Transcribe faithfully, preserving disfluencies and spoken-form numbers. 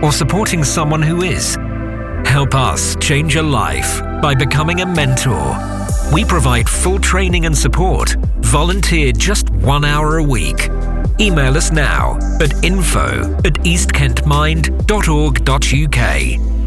or supporting someone who is? Help us change a life by becoming a mentor. We provide full training and support. Volunteer just one hour a week. Email us now at info at east kent mind dot org dot uk.